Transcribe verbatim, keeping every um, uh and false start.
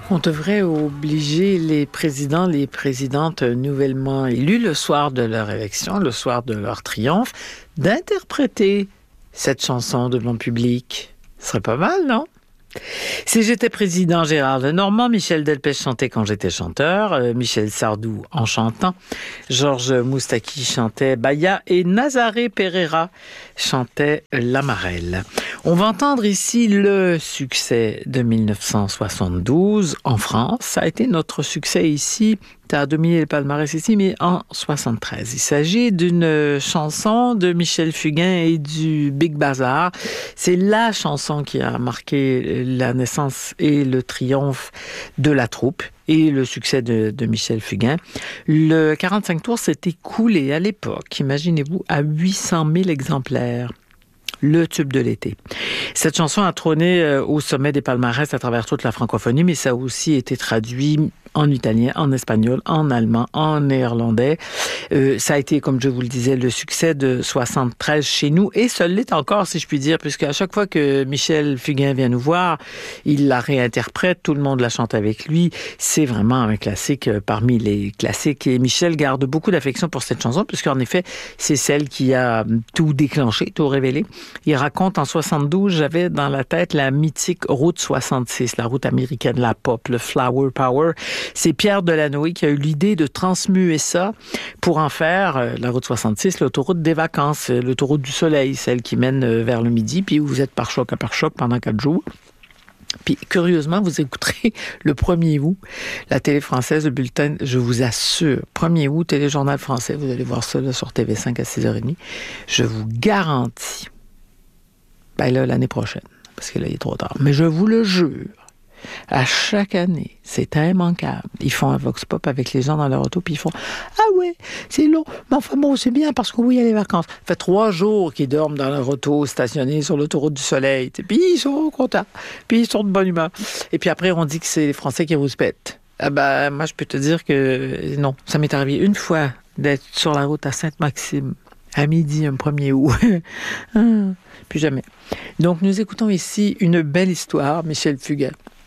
On devrait obliger les présidents, les présidentes nouvellement élus, le soir de leur élection, le soir de leur triomphe, d'interpréter cette chanson devant le public. Ce serait pas mal, non? Si j'étais président, Gérard Lenormand, Michel Delpech chantait Quand j'étais chanteur, euh, Michel Sardou en chantant, Georges Moustaki chantait Baya et Nazaré Pereira chantait L'Amarelle. On va entendre ici le succès de mille neuf cent soixante-douze en France. Ça a été notre succès ici. Ça a dominé le palmarès ici, mais en soixante-treize. Il s'agit d'une chanson de Michel Fugain et du Big Bazar. C'est la chanson qui a marqué la naissance et le triomphe de la troupe et le succès de, de Michel Fugain. Le quarante-cinq tours s'est écoulé à l'époque, imaginez-vous, à huit cent mille exemplaires. Le tube de l'été. Cette chanson a trôné au sommet des palmarès à travers toute la francophonie, mais ça a aussi été traduit en italien, en espagnol, en allemand, en néerlandais. Euh, ça a été, comme je vous le disais, le succès de soixante-treize chez nous, et ça l'est encore, si je puis dire, puisque à chaque fois que Michel Fugain vient nous voir, il la réinterprète, tout le monde la chante avec lui. C'est vraiment un classique parmi les classiques, et Michel garde beaucoup d'affection pour cette chanson, puisqu'en effet, c'est celle qui a tout déclenché, tout révélé. Il raconte en soixante-douze, j'avais dans la tête la mythique route soixante-six, la route américaine, la pop, le Flower Power. C'est Pierre Delanoë qui a eu l'idée de transmuer ça pour en faire euh, la route soixante-six, l'autoroute des vacances, l'autoroute du soleil, celle qui mène euh, vers le midi, puis où vous êtes par choc à par choc pendant quatre jours. Puis, curieusement, vous écouterez le premier août, la télé française, le bulletin, je vous assure, premier août, téléjournal français, vous allez voir ça là, sur T V cinq à six heures trente, je vous garantis, ben là, l'année prochaine, parce que là, il est trop tard, mais je vous le jure, à chaque année, c'est immanquable. Ils font un vox pop avec les gens dans leur auto, puis ils font « Ah ouais, c'est long, mais enfin bon, c'est bien parce que oui, il y a les vacances. » Ça fait trois jours qu'ils dorment dans leur auto, stationnés sur l'autoroute du soleil. Puis ils sont contents, puis ils sont de bonne humeur. Et puis après, on dit que c'est les Français qui rouspètent. Ah ben, moi, je peux te dire que non. Ça m'est arrivé une fois d'être sur la route à Sainte-Maxime, à midi, un premier août. Plus jamais. Donc, nous écoutons ici une belle histoire, Michel Fugain.